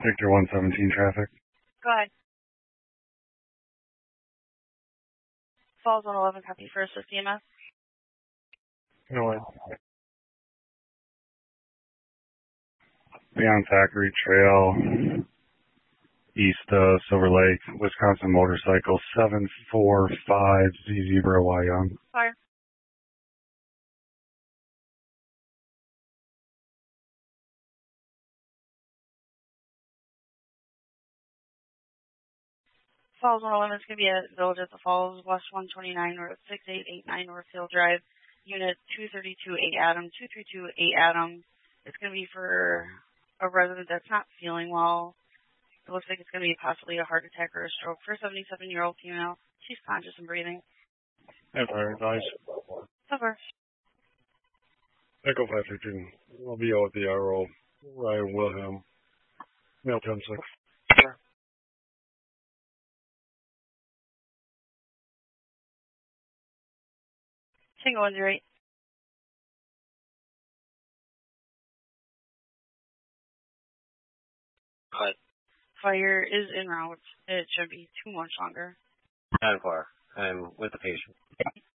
Victor 117 traffic. Go ahead. Falls 111, copy first with CMS. Go ahead. Beyond Thackeray Trail, east Silver Lake, Wisconsin motorcycle 745Z0Y Young. Fire. Falls 111 is going to be at Village at the Falls, West 129, Road 6889 Northfield Drive, Unit 232-8 Adam, 232-8 Adam. It's going to be for a resident that's not feeling well. It looks like it's going to be possibly a heart attack or a stroke for a 77-year-old female. She's conscious and breathing. Empire advice. Over. Echo 513. I'll be out at the RO. Ryan Wilhelm. Mail 10-6. Sure. Tango 108. But Fire is en route. It should be too much longer. 10-4. I'm with the patient.